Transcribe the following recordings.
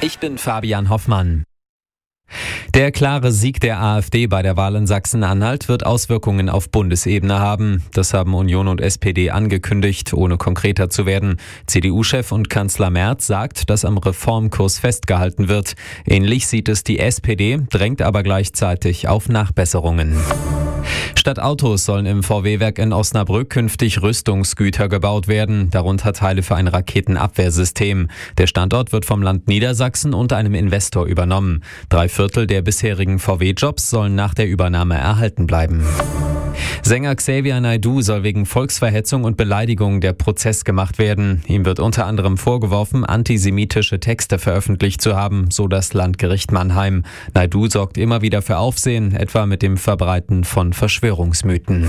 Ich bin Fabian Hoffmann. Der klare Sieg der AfD bei der Wahl in Sachsen-Anhalt wird Auswirkungen auf Bundesebene haben. Das haben Union und SPD angekündigt, ohne konkreter zu werden. CDU-Chef und Kanzler Merz sagt, dass am Reformkurs festgehalten wird. Ähnlich sieht es die SPD, drängt aber gleichzeitig auf Nachbesserungen. Statt Autos sollen im VW-Werk in Osnabrück künftig Rüstungsgüter gebaut werden, darunter Teile für ein Raketenabwehrsystem. Der Standort wird vom Land Niedersachsen und einem Investor übernommen. 3/4 der bisherigen VW-Jobs sollen nach der Übernahme erhalten bleiben. Sänger Xavier Naidoo soll wegen Volksverhetzung und Beleidigung der Prozess gemacht werden. Ihm wird unter anderem vorgeworfen, antisemitische Texte veröffentlicht zu haben, so das Landgericht Mannheim. Naidoo sorgt immer wieder für Aufsehen, etwa mit dem Verbreiten von Verschwörungsmythen.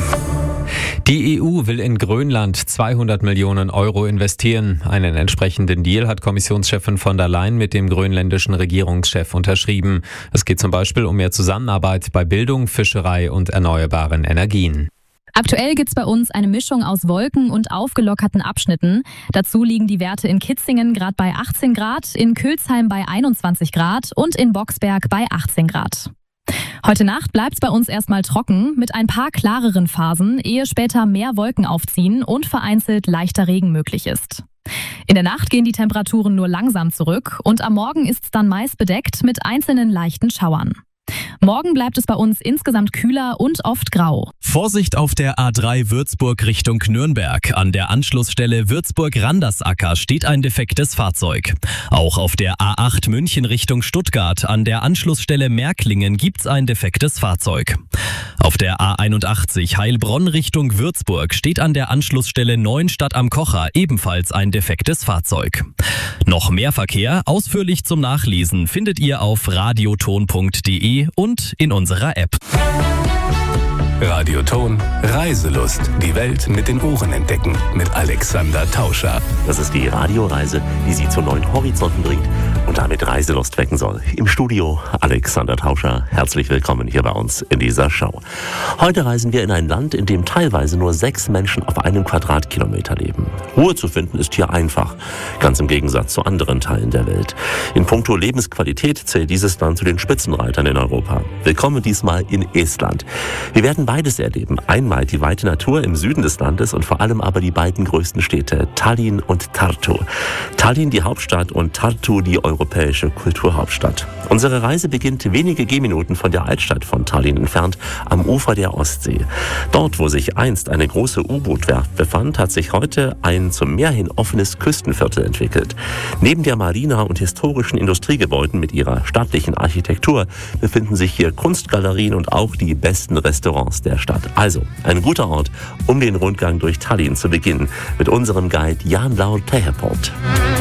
Die EU will in Grönland 200 Millionen Euro investieren. Einen entsprechenden Deal hat Kommissionschefin von der Leyen mit dem grönländischen Regierungschef unterschrieben. Es geht zum Beispiel um mehr Zusammenarbeit bei Bildung, Fischerei und erneuerbaren Energien. Aktuell gibt's bei uns eine Mischung aus Wolken und aufgelockerten Abschnitten. Dazu liegen die Werte in Kitzingen gerade bei 18 Grad, in Kölzheim bei 21 Grad und in Boxberg bei 18 Grad. Heute Nacht bleibt's bei uns erstmal trocken, mit ein paar klareren Phasen, ehe später mehr Wolken aufziehen und vereinzelt leichter Regen möglich ist. In der Nacht gehen die Temperaturen nur langsam zurück und am Morgen ist's dann meist bedeckt mit einzelnen leichten Schauern. Morgen bleibt es bei uns insgesamt kühler und oft grau. Vorsicht auf der A3 Würzburg Richtung Nürnberg. An der Anschlussstelle Würzburg-Randersacker steht ein defektes Fahrzeug. Auch auf der A8 München Richtung Stuttgart an der Anschlussstelle Märklingen gibt's ein defektes Fahrzeug. Auf der A81 Heilbronn Richtung Würzburg steht an der Anschlussstelle Neuenstadt am Kocher ebenfalls ein defektes Fahrzeug. Noch mehr Verkehr, ausführlich zum Nachlesen, findet ihr auf radioton.de und in unserer App. Radioton Reiselust. Die Welt mit den Ohren entdecken. Mit Alexander Tauscher. Das ist die Radioreise, die Sie zu neuen Horizonten bringt und damit Reiselust wecken soll. Im Studio Alexander Tauscher. Herzlich willkommen hier bei uns in dieser Show. Heute reisen wir in ein Land, in dem teilweise nur 6 Menschen auf einem Quadratkilometer leben. Ruhe zu finden ist hier einfach. Ganz im Gegensatz zu anderen Teilen der Welt. In puncto Lebensqualität zählt dieses Land zu den Spitzenreitern in Europa. Willkommen diesmal in Estland. Wir werden beides erleben. Einmal die weite Natur im Süden des Landes und vor allem aber die beiden größten Städte, Tallinn und Tartu. Tallinn die Hauptstadt und Tartu die europäische Kulturhauptstadt. Unsere Reise beginnt wenige Gehminuten von der Altstadt von Tallinn entfernt, am Ufer der Ostsee. Dort, wo sich einst eine große U-Boot-Werft befand, hat sich heute ein zum Meer hin offenes Küstenviertel entwickelt. Neben der Marina und historischen Industriegebäuden mit ihrer stattlichen Architektur befinden sich hier Kunstgalerien und auch die besten Restaurants der Stadt. Also ein guter Ort, um den Rundgang durch Tallinn zu beginnen mit unserem Guide Jan Laul Teheport.